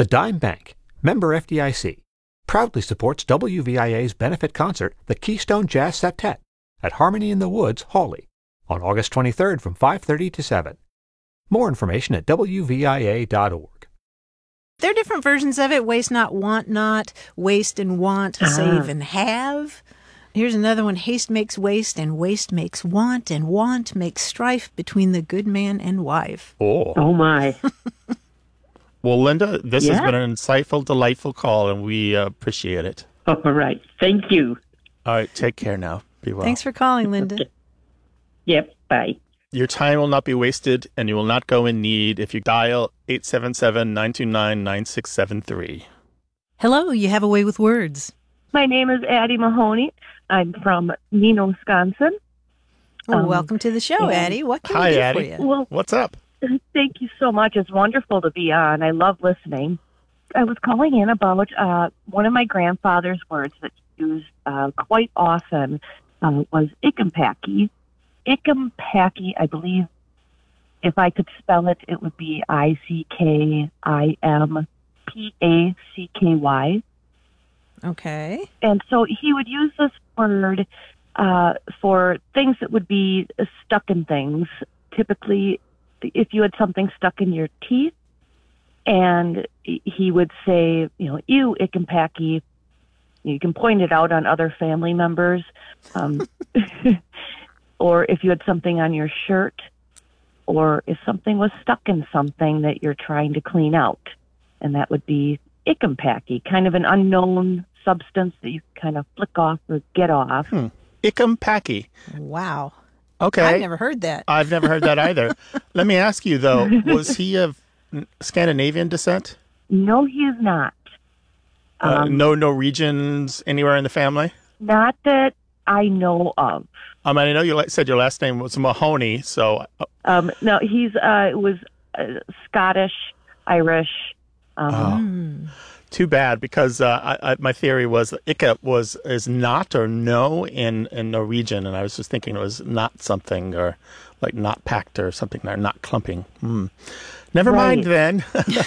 The Dime Bank, member FDIC, proudly supports WVIA's benefit concert, the Keystone Jazz Septet, at Harmony in the Woods, Hawley, on August 23rd from 5:30 to 7. More information at WVIA.org. There are different versions of it. Waste not, want not, waste and want, save and have. Here's another one. Haste makes waste, and waste makes want, and want makes strife between the good man and wife. Oh my. Well, Linda, this has been an insightful, delightful call, and we appreciate it. All right. Thank you. All right. Take care now. Be well. Thanks for calling, Linda. Okay. Yep. Bye. Your time will not be wasted, and you will not go in need if you dial 877-929-9673. Hello, you have a way with words. My name is Addie Mahoney. I'm from Neenah, Wisconsin. Well, welcome to the show, Addie. What can we do Addie. for you? Well, What's up? thank you so much. It's wonderful to be on. I love listening. I was calling in about one of my grandfather's words that he used quite often was ickampacky. Ickampacky, I believe, if I could spell it, it would be Ickimpacky. Okay. And so he would use this word for things that would be stuck in things. Typically, if you had something stuck in your teeth, and he would say, ew, ickampacky. You can point it out on other family members. Or if you had something on your shirt, or if something was stuck in something that you're trying to clean out. And that would be ickampacky, kind of an unknown substance that you kind of flick off or get off. Ickampacky. Wow. Okay. I've never heard that. I've never heard that either. Let me ask you, though, was he of Scandinavian descent? No, he is not. No Norwegians anywhere in the family? Not that I know of. I know you said your last name was Mahoney, so... No, he's was Scottish, Irish. Too bad, because my theory was that Icka is not or no in Norwegian, and I was just thinking it was not something, or like not packed or something, or not clumping. Never mind then.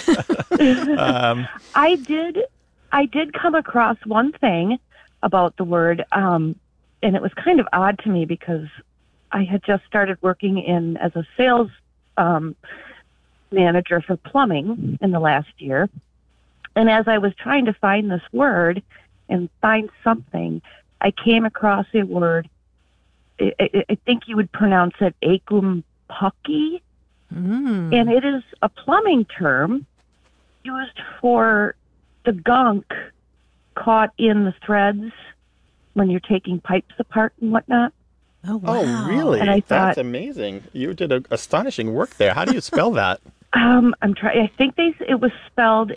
I did come across one thing about the word, and it was kind of odd to me because I had just started working as a sales manager for plumbing in the last year. And as I was trying to find this word and find something, I came across a word. I think you would pronounce it ickampacky. And it is a plumbing term used for the gunk caught in the threads when you're taking pipes apart and whatnot. Oh, wow. Oh, really? And I thought, that's amazing. You did astonishing work there. How do you spell that? I'm trying. I think it was spelled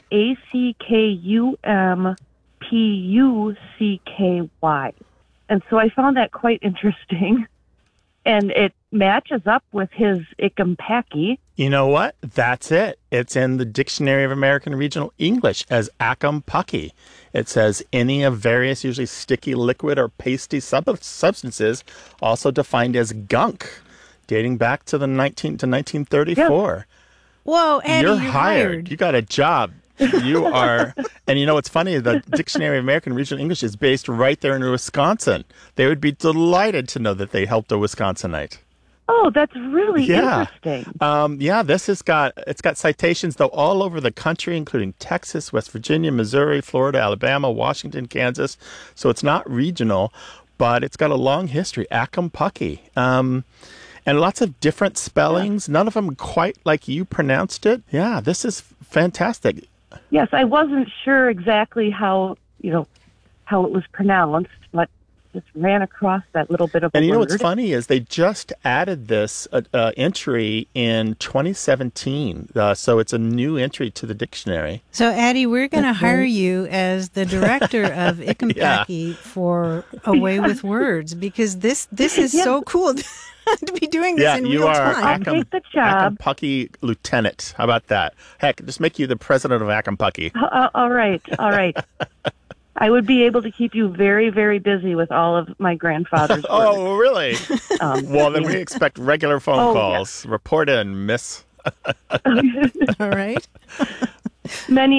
Ackumpucky, and so I found that quite interesting, and it matches up with his ickampacky. You know what? That's it. It's in the Dictionary of American Regional English as ackumpucky. It says any of various, usually sticky, liquid, or pasty substances, also defined as gunk, dating back to 1934. Yeah. Whoa, Eddie, You're hired. hired. You got a job. You are. And what's funny? The Dictionary of American Regional English is based right there in Wisconsin. They would be delighted to know that they helped a Wisconsinite. Oh, that's really interesting. It's got citations though all over the country, including Texas, West Virginia, Missouri, Florida, Alabama, Washington, Kansas. So it's not regional, but it's got a long history. Ackumpucky. And lots of different spellings, none of them quite like you pronounced it. Yeah, this is fantastic. Yes, I wasn't sure exactly how it was pronounced, but just ran across that little bit of a And word. what's funny is they just added this entry in 2017, so it's a new entry to the dictionary. So, Addie, we're going to hire you as the director of Ickampacky for A Way with Words, because this is so cool to be doing this in real time. I'll take the job. Ackumpucky lieutenant. How about that? Heck, just make you the president of Ackumpucky. All right. I would be able to keep you very, very busy with all of my grandfather's words. Oh, really? Well, then we expect regular phone calls. Yeah. Report in, miss. All right. Many